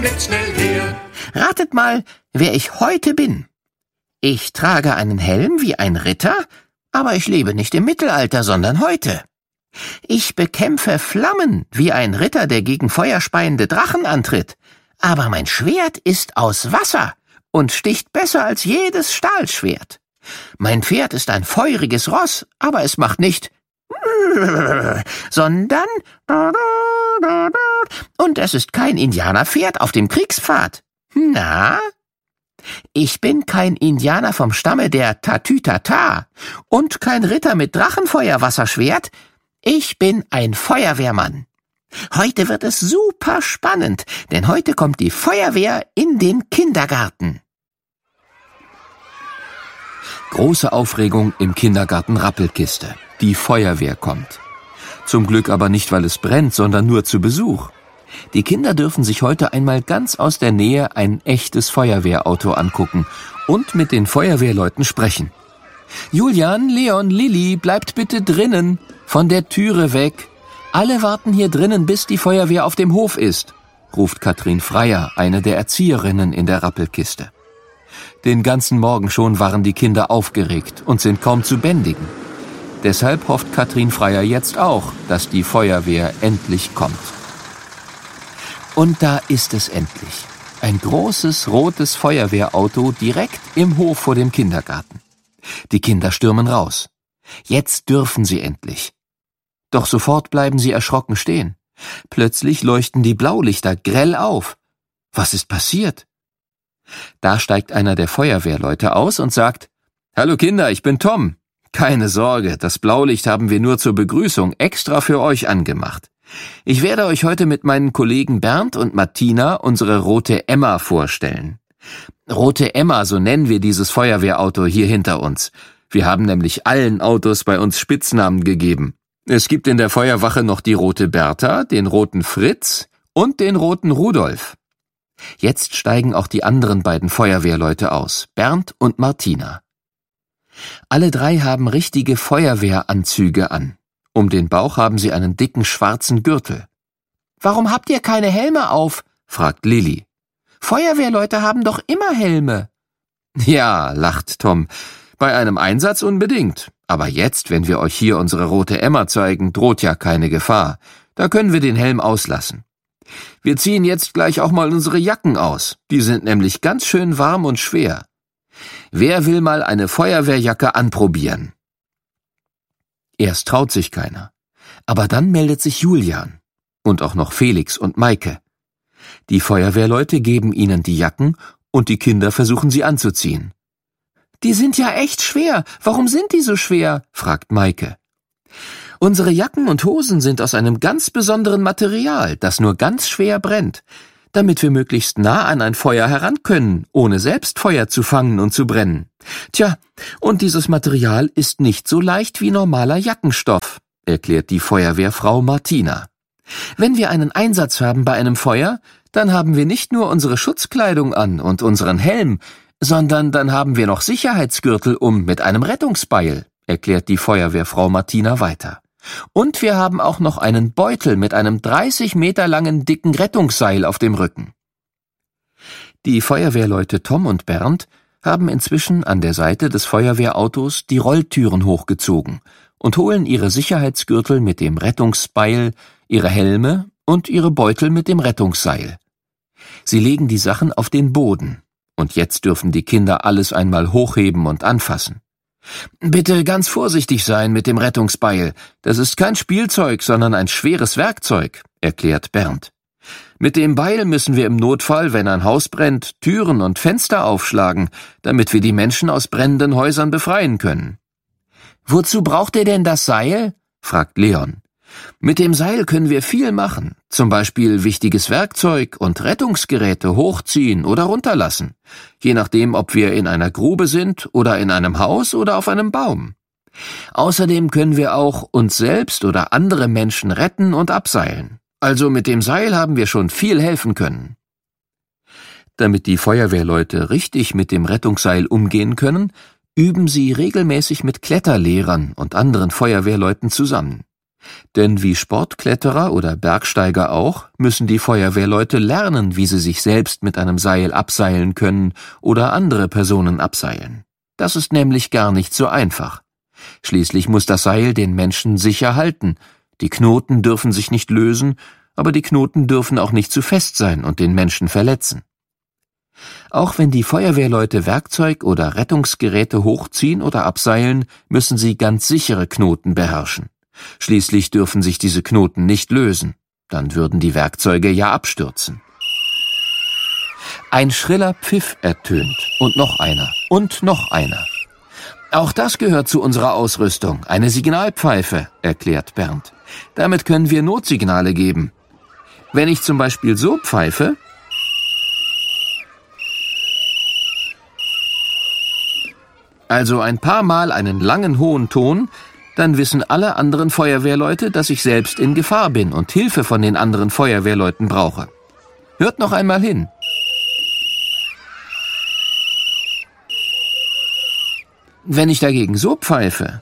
blitzschnell her. Ratet mal, wer ich heute bin. Ich trage einen Helm wie ein Ritter, aber ich lebe nicht im Mittelalter, sondern heute. Ich bekämpfe Flammen wie ein Ritter, der gegen feuerspeiende Drachen antritt. Aber mein Schwert ist aus Wasser und sticht besser als jedes Stahlschwert. Mein Pferd ist ein feuriges Ross, aber es macht nicht sondern und es ist kein Indianerpferd auf dem Kriegspfad. Na? Ich bin kein Indianer vom Stamme der Tatütata und kein Ritter mit Drachenfeuerwasserschwert. Ich bin ein Feuerwehrmann. Heute wird es super spannend, denn heute kommt die Feuerwehr in den Kindergarten. Große Aufregung im Kindergarten Rappelkiste. Die Feuerwehr kommt. Zum Glück aber nicht, weil es brennt, sondern nur zu Besuch. Die Kinder dürfen sich heute einmal ganz aus der Nähe ein echtes Feuerwehrauto angucken und mit den Feuerwehrleuten sprechen. Julian, Leon, Lilli, bleibt bitte drinnen, von der Türe weg. Alle warten hier drinnen, bis die Feuerwehr auf dem Hof ist, ruft Katrin Freier, eine der Erzieherinnen in der Rappelkiste. Den ganzen Morgen schon waren die Kinder aufgeregt und sind kaum zu bändigen. Deshalb hofft Katrin Freier jetzt auch, dass die Feuerwehr endlich kommt. Und da ist es endlich. Ein großes, rotes Feuerwehrauto direkt im Hof vor dem Kindergarten. Die Kinder stürmen raus. Jetzt dürfen sie endlich. Doch sofort bleiben sie erschrocken stehen. Plötzlich leuchten die Blaulichter grell auf. Was ist passiert? Da steigt einer der Feuerwehrleute aus und sagt: »Hallo Kinder, ich bin Tom. Keine Sorge, das Blaulicht haben wir nur zur Begrüßung extra für euch angemacht. Ich werde euch heute mit meinen Kollegen Bernd und Martina unsere Rote Emma vorstellen. Rote Emma, so nennen wir dieses Feuerwehrauto hier hinter uns. Wir haben nämlich allen Autos bei uns Spitznamen gegeben. Es gibt in der Feuerwache noch die Rote Bertha, den Roten Fritz und den Roten Rudolf.« Jetzt steigen auch die anderen beiden Feuerwehrleute aus, Bernd und Martina. Alle drei haben richtige Feuerwehranzüge an. Um den Bauch haben sie einen dicken schwarzen Gürtel. »Warum habt ihr keine Helme auf?« fragt Lilli. »Feuerwehrleute haben doch immer Helme.« »Ja«, lacht Tom, »bei einem Einsatz unbedingt. Aber jetzt, wenn wir euch hier unsere Rote Emma zeigen, droht ja keine Gefahr. Da können wir den Helm auslassen. Wir ziehen jetzt gleich auch mal unsere Jacken aus. Die sind nämlich ganz schön warm und schwer. Wer will mal eine Feuerwehrjacke anprobieren?« Erst traut sich keiner. Aber dann meldet sich Julian. Und auch noch Felix und Maike. Die Feuerwehrleute geben ihnen die Jacken und die Kinder versuchen sie anzuziehen. »Die sind ja echt schwer. Warum sind die so schwer?« fragt Maike. »Unsere Jacken und Hosen sind aus einem ganz besonderen Material, das nur ganz schwer brennt, damit wir möglichst nah an ein Feuer heran können, ohne selbst Feuer zu fangen und zu brennen. Tja, und dieses Material ist nicht so leicht wie normaler Jackenstoff«, erklärt die Feuerwehrfrau Martina. »Wenn wir einen Einsatz haben bei einem Feuer, dann haben wir nicht nur unsere Schutzkleidung an und unseren Helm, sondern dann haben wir noch Sicherheitsgürtel mit einem Rettungsbeil«, erklärt die Feuerwehrfrau Martina weiter. »Und wir haben auch noch einen Beutel mit einem 30 Meter langen dicken Rettungsseil auf dem Rücken.« Die Feuerwehrleute Tom und Bernd haben inzwischen an der Seite des Feuerwehrautos die Rolltüren hochgezogen und holen ihre Sicherheitsgürtel mit dem Rettungsbeil, ihre Helme und ihre Beutel mit dem Rettungsseil. Sie legen die Sachen auf den Boden. Und jetzt dürfen die Kinder alles einmal hochheben und anfassen. »Bitte ganz vorsichtig sein mit dem Rettungsbeil. Das ist kein Spielzeug, sondern ein schweres Werkzeug«, erklärt Bernd. »Mit dem Beil müssen wir im Notfall, wenn ein Haus brennt, Türen und Fenster aufschlagen, damit wir die Menschen aus brennenden Häusern befreien können.« »Wozu braucht ihr denn das Seil?« fragt Leon. »Mit dem Seil können wir viel machen, zum Beispiel wichtiges Werkzeug und Rettungsgeräte hochziehen oder runterlassen, je nachdem, ob wir in einer Grube sind oder in einem Haus oder auf einem Baum. Außerdem können wir auch uns selbst oder andere Menschen retten und abseilen. Also mit dem Seil haben wir schon viel helfen können.« Damit die Feuerwehrleute richtig mit dem Rettungsseil umgehen können, üben sie regelmäßig mit Kletterlehrern und anderen Feuerwehrleuten zusammen. Denn wie Sportkletterer oder Bergsteiger auch, müssen die Feuerwehrleute lernen, wie sie sich selbst mit einem Seil abseilen können oder andere Personen abseilen. Das ist nämlich gar nicht so einfach. Schließlich muss das Seil den Menschen sicher halten. Die Knoten dürfen sich nicht lösen, aber die Knoten dürfen auch nicht zu fest sein und den Menschen verletzen. Auch wenn die Feuerwehrleute Werkzeug oder Rettungsgeräte hochziehen oder abseilen, müssen sie ganz sichere Knoten beherrschen. Schließlich dürfen sich diese Knoten nicht lösen, dann würden die Werkzeuge ja abstürzen. Ein schriller Pfiff ertönt und noch einer und noch einer. Auch das gehört zu unserer Ausrüstung, eine Signalpfeife, erklärt Bernd. Damit können wir Notsignale geben. Wenn ich zum Beispiel so pfeife, also ein paar Mal einen langen hohen Ton, dann wissen alle anderen Feuerwehrleute, dass ich selbst in Gefahr bin und Hilfe von den anderen Feuerwehrleuten brauche. Hört noch einmal hin. Wenn ich dagegen so pfeife,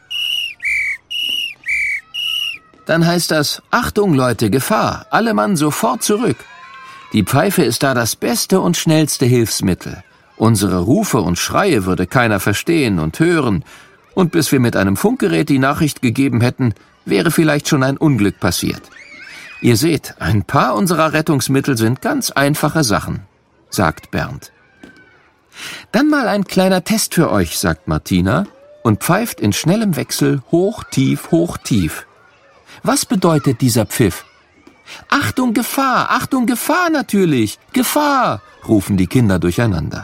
dann heißt das: Achtung Leute, Gefahr, alle Mann sofort zurück. Die Pfeife ist da das beste und schnellste Hilfsmittel. Unsere Rufe und Schreie würde keiner verstehen und hören, und bis wir mit einem Funkgerät die Nachricht gegeben hätten, wäre vielleicht schon ein Unglück passiert. Ihr seht, ein paar unserer Rettungsmittel sind ganz einfache Sachen, sagt Bernd. Dann mal ein kleiner Test für euch, sagt Martina und pfeift in schnellem Wechsel hoch, tief, hoch, tief. Was bedeutet dieser Pfiff? Achtung, Gefahr natürlich, Gefahr, rufen die Kinder durcheinander.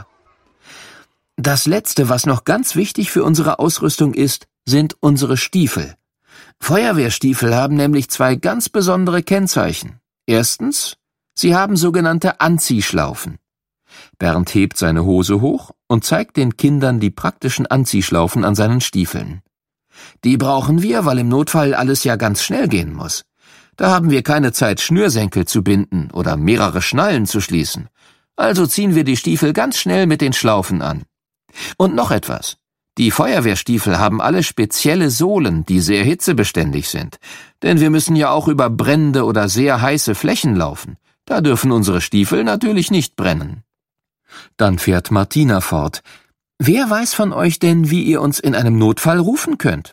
Das Letzte, was noch ganz wichtig für unsere Ausrüstung ist, sind unsere Stiefel. Feuerwehrstiefel haben nämlich zwei ganz besondere Kennzeichen. Erstens, sie haben sogenannte Anziehschlaufen. Bernd hebt seine Hose hoch und zeigt den Kindern die praktischen Anziehschlaufen an seinen Stiefeln. Die brauchen wir, weil im Notfall alles ja ganz schnell gehen muss. Da haben wir keine Zeit, Schnürsenkel zu binden oder mehrere Schnallen zu schließen. Also ziehen wir die Stiefel ganz schnell mit den Schlaufen an. Und noch etwas. Die Feuerwehrstiefel haben alle spezielle Sohlen, die sehr hitzebeständig sind. Denn wir müssen ja auch über brennende oder sehr heiße Flächen laufen. Da dürfen unsere Stiefel natürlich nicht brennen. Dann fährt Martina fort. Wer weiß von euch denn, wie ihr uns in einem Notfall rufen könnt?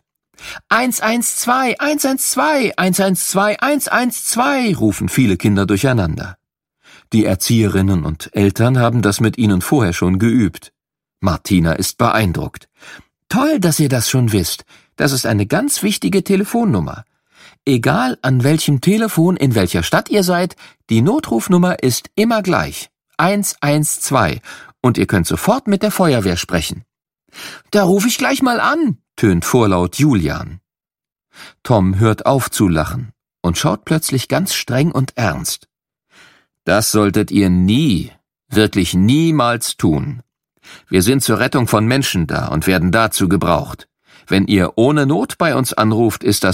112, 112, 112, 112, rufen viele Kinder durcheinander. Die Erzieherinnen und Eltern haben das mit ihnen vorher schon geübt. Martina ist beeindruckt. Toll, dass ihr das schon wisst. Das ist eine ganz wichtige Telefonnummer. Egal an welchem Telefon in welcher Stadt ihr seid, die Notrufnummer ist immer gleich. 112. Und ihr könnt sofort mit der Feuerwehr sprechen. Da rufe ich gleich mal an, tönt vorlaut Julian. Tom hört auf zu lachen und schaut plötzlich ganz streng und ernst. Das solltet ihr nie, wirklich niemals tun. Wir sind zur Rettung von Menschen da und werden dazu gebraucht. Wenn ihr ohne Not bei uns anruft, ist das